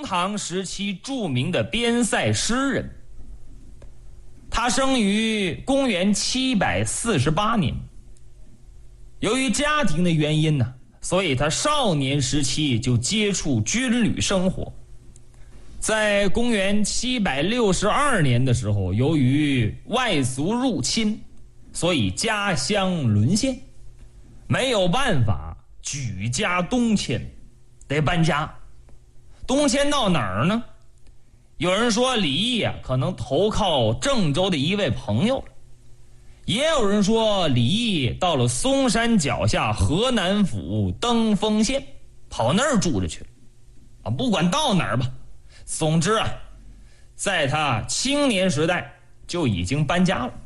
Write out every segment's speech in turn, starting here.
唐时期著名的边塞诗人。他生于公元748年，由于家庭的原因呢，所以他少年时期就接触军旅生活。在公元762年的时候，由于外族入侵，所以家乡沦陷，没有办法举家东迁，得搬家。东迁到哪儿呢？有人说李毅可能投靠郑州的一位朋友了，也有人说李毅到了嵩山脚下河南府登封县，跑那儿住着去了。不管到哪儿吧，总之在他青年时代就已经搬家了。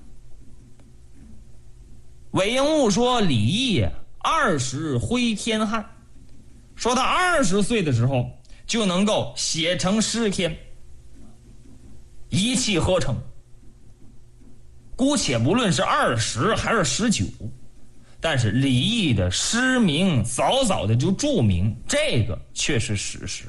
韦应物说李毅20挥天汉，说他20岁的时候就能够写成诗篇，一气呵成。姑且不论是20还是19，但是李毅的诗名早早的就著名，这个却是史实。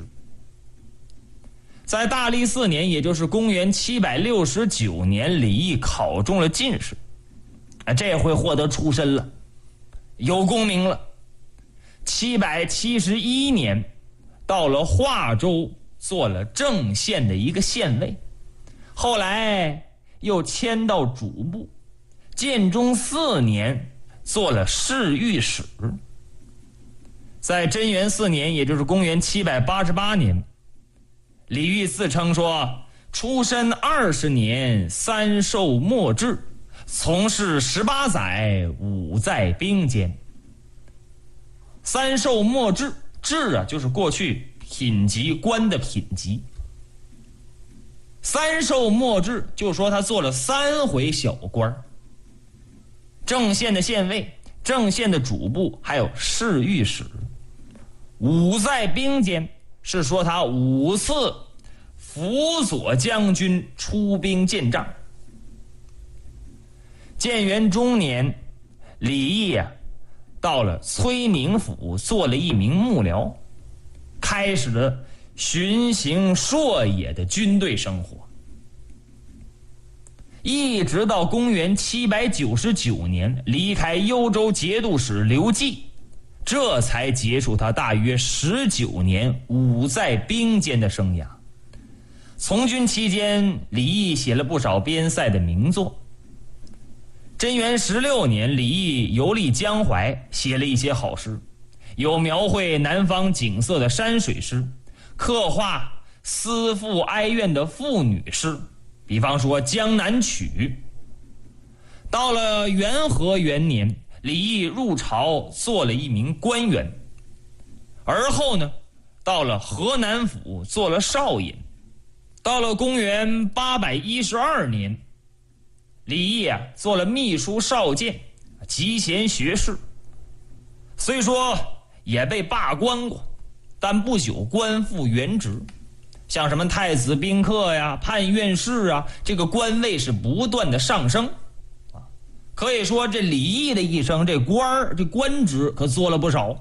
在大历4年，也就是公元769年，李毅考中了进士，这回获得出身了，有功名了。771年到了华州，做了正县的一个县尉，后来又迁到主簿。建中4年做了侍御史。在贞元4年，也就是公元788年，李煜自称说，出身20年，3受末制，从事18载，5在兵间。3受末制，制就是过去品级官的品级。3受末制，就说他做了3回小官，正县的县尉，正县的主簿，还有侍御史。5在兵间，是说他5次辅佐将军出兵建仗。建元中年，李毅到了崔宁府做了一名幕僚，开始了巡行朔野的军队生活，一直到公元799年离开幽州节度使刘季，这才结束他大约19年5在兵间的生涯。从军期间，李毅写了不少边塞的名作。贞元16年，李毅游历江淮，写了一些好诗，有描绘南方景色的山水诗，刻画思妇哀怨的妇女诗，比方说《江南曲》。到了元和元年，李毅入朝做了一名官员，而后呢，到了河南府做了少尹。到了公元812年，李毅做了秘书少监，极贤学士。虽说也被罢官过，但不久官复原职，像什么太子宾客呀、判院士啊，这个官位是不断的上升。可以说这李毅的一生，这官职可做了不少。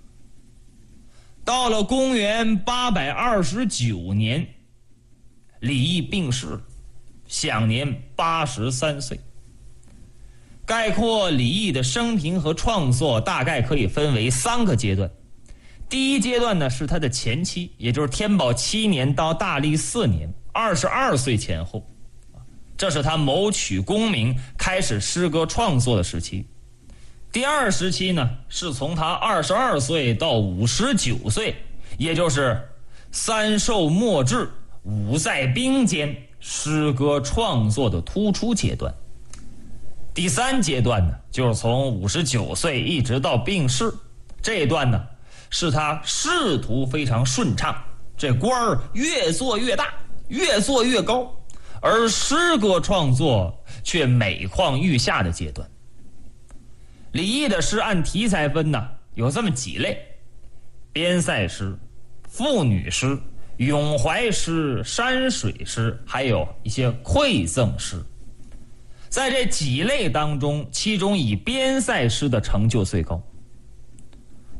到了公元829年，李毅病逝，享年83岁。概括李毅的生平和创作，大概可以分为3个阶段。第一阶段呢，是他的前期，也就是天宝7年到大历4年，22岁前后，这是他谋取功名，开始诗歌创作的时期。第二时期呢，是从他22岁到59岁，也就是3受末制，5在兵间，诗歌创作的突出阶段。第3阶段呢，就是从59岁一直到病逝，这一段呢，是他仕途非常顺畅，这官儿越做越大，越做越高，而诗歌创作却每况愈下的阶段。李毅的诗按题材分呢，有这么几类：边塞诗、妇女诗、咏怀诗、山水诗，还有一些馈赠诗。在这几类当中，其中以边塞诗的成就最高。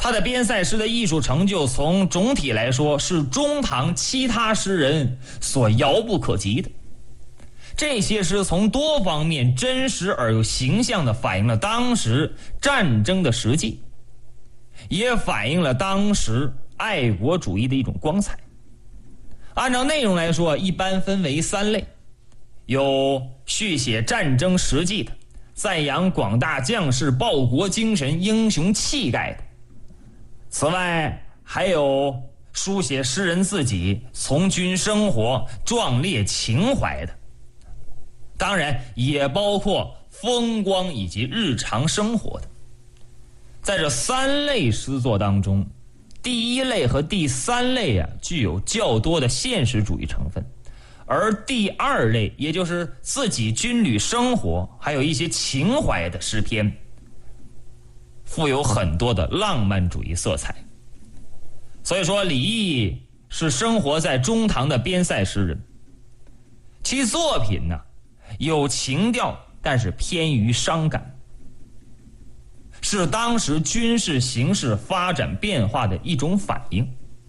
他的边塞诗的艺术成就从总体来说是中唐其他诗人所遥不可及的。这些诗从多方面真实而又形象地反映了当时战争的实际，也反映了当时爱国主义的一种光彩。按照内容来说，一般分为3类，有续写战争实际的，赞扬广大将士报国精神、英雄气概的。此外，还有书写诗人自己从军生活、壮烈情怀的。当然，也包括风光以及日常生活的。在这3类诗作当中，第1类和第3类具有较多的现实主义成分，而第2类，也就是自己军旅生活还有一些情怀的诗篇，富有很多的浪漫主义色彩。所以说，李益是生活在中唐的边塞诗人，其作品呢有情调，但是偏于伤感，是当时军事形势发展变化的一种反应。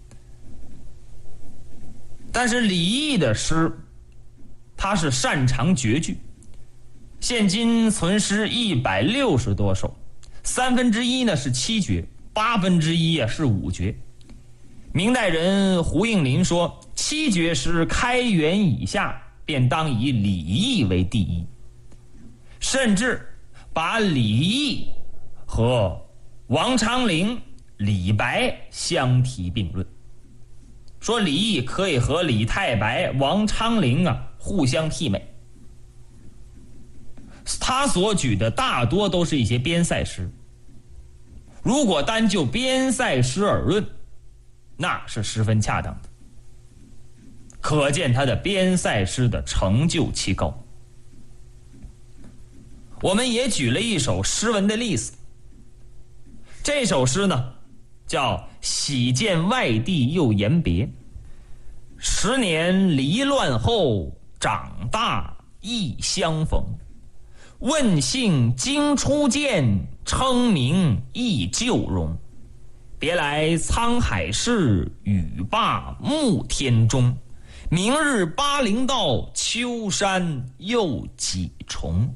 但是李益的诗，他是擅长绝句，现今存诗160多首，1/3呢是7绝，1/8是5绝。明代人胡应麟说，7绝诗开元以下便当以李益为第一，甚至把李益和王昌龄、李白相提并论，说李益可以和李太白、王昌龄互相媲美。他所举的大多都是一些边塞诗，如果单就边塞诗而论，那是十分恰当的，可见他的边塞诗的成就其高。我们也举了一首诗文的例子，这首诗呢叫喜见外地又言别，10年离乱后，长大亦相逢。问姓经初见，称名亦旧容。别来沧海事，语罢暮天中。明日巴陵道，秋山又几重。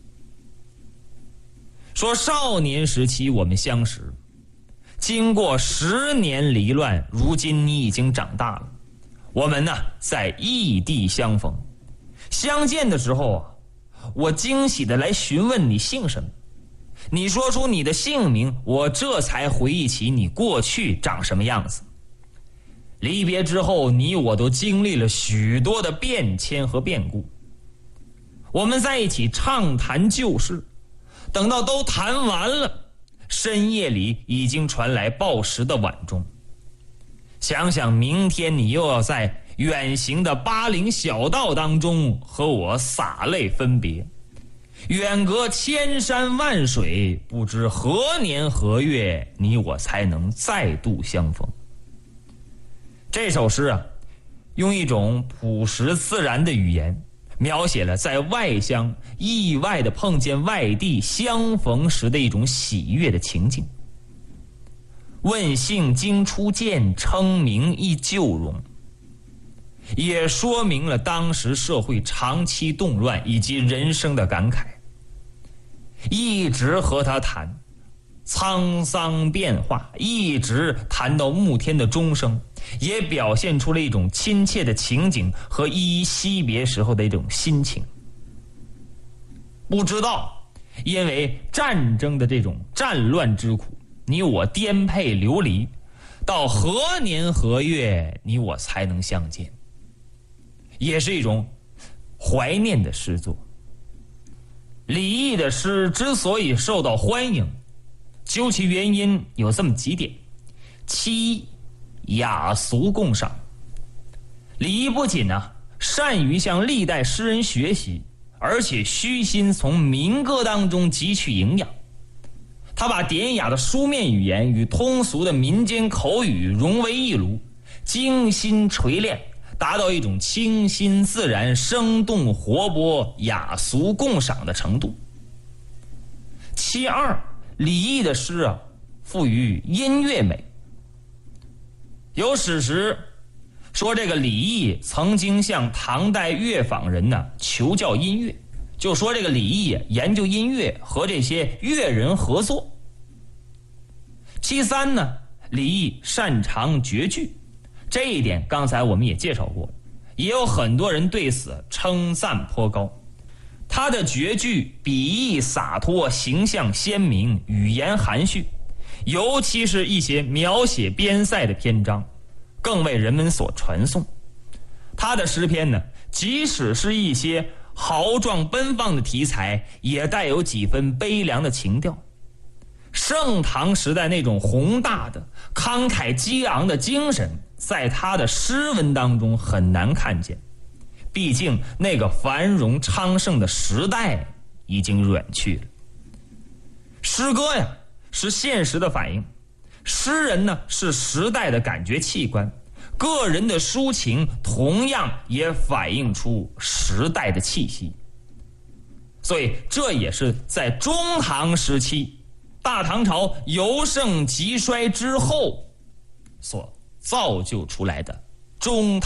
说少年时期我们相识，经过10年离乱，如今你已经长大了，我们呢在异地相逢。相见的时候我惊喜地来询问你姓什么，你说出你的姓名，我这才回忆起你过去长什么样子。离别之后，你我都经历了许多的变迁和变故。我们在一起畅谈旧事，等到都谈完了，深夜里已经传来报时的晚钟。想想明天你又要在远行的巴陵小道当中和我洒泪分别，远隔千山万水，不知何年何月你我才能再度相逢。这首诗用一种朴实自然的语言，描写了在外乡意外地碰见外地相逢时的一种喜悦的情境。问姓经初见，称名亦旧容，也说明了当时社会长期动乱以及人生的感慨。一直和他谈沧桑变化，一直谈到暮天的钟声，也表现出了一种亲切的情景和依依惜别时候的一种心情。不知道因为战争的这种战乱之苦，你我颠沛流离，到何年何月你我才能相见，也是一种怀念的诗作。李益的诗之所以受到欢迎，究其原因有这么几点。其一，雅俗共赏。李益不仅善于向历代诗人学习，而且虚心从民歌当中汲取营养。他把典雅的书面语言与通俗的民间口语融为一炉，精心锤炼，达到一种清新自然、生动活泼、雅俗共赏的程度。其二，李益的诗富于音乐美。有史实说，这个李益曾经向唐代乐坊人呢求教音乐，就说这个李益研究音乐和这些乐人合作。其三呢，李益擅长绝句，这一点刚才我们也介绍过，也有很多人对此称赞颇高。他的绝句笔意洒脱，形象鲜明，语言含蓄，尤其是一些描写边塞的篇章，更为人们所传颂。他的诗篇呢，即使是一些豪壮奔放的题材，也带有几分悲凉的情调。盛唐时代那种宏大的、慷慨激昂的精神，在他的诗文当中很难看见。毕竟那个繁荣昌盛的时代已经远去了。诗歌呀，是现实的反应，诗人呢，是时代的感觉器官，个人的抒情同样也反映出时代的气息。所以这也是在中唐时期，大唐朝由盛及衰之后所造就出来的中唐